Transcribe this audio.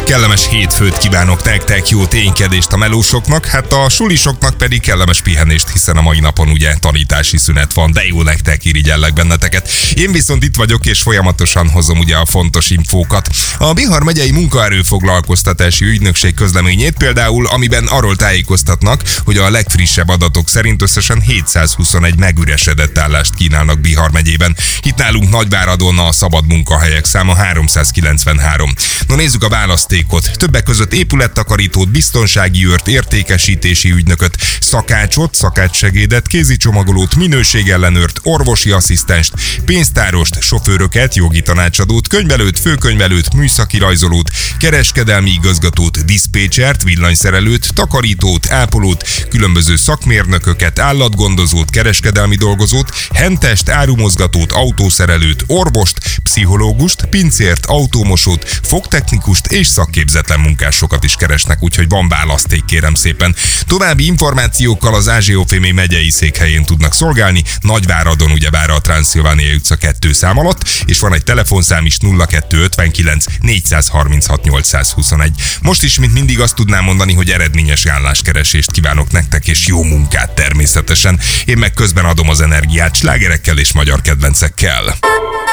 Kellemes hétfőt kívánok nektek, jó ténykedést a melósoknak, hát a sulisoknak pedig kellemes pihenést, hiszen a mai napon ugye tanítási szünet van, de jó nektek, irigyellek benneteket. Én viszont itt vagyok, és folyamatosan hozom ugye a fontos infókat. A Bihar megyei munkaerőfoglalkoztatási ügynökség közleményét például, amiben arról tájékoztatnak, hogy a legfrissebb adatok szerint összesen 721 megüresedett állást kínálnak Bihar megyében. Itt nálunk Nagyváradon a szabad munkahelyek száma 393. No, nézzük a választékot. Többek között épülettakarítót, biztonsági őrt, értékesítési ügynököt, szakácsot, szakácssegédet, kézicsomagolót, minőségellenőrt, orvosi asszisztenst, pénztárost, sofőröket, jogi tanácsadót, könyvelőt, főkönyvelőt, műszaki rajzolót, kereskedelmi igazgatót, diszpécsert, villanyszerelőt, takarítót, ápolót, különböző szakmérnököket, állatgondozót, kereskedelmi dolgozót, hentest, árumozgatót, autószerelőt, orvost, pszichológust, pincért, autómosót, fogtechnikust és szakképzetlen munkásokat is keresnek, úgyhogy van választék, kérem szépen. További információkkal az Ázsiófémi megyei székhelyén tudnak szolgálni, Nagyváradon ugyebár a Transzilvániai utca 2 szám alatt, és van egy telefonszám is 0259 436 821. Most is, mint mindig azt tudnám mondani, hogy eredményes álláskeresést kívánok nektek, és jó munkát természetesen. Én meg közben adom az energiát slágerekkel és magyar kedvencekkel.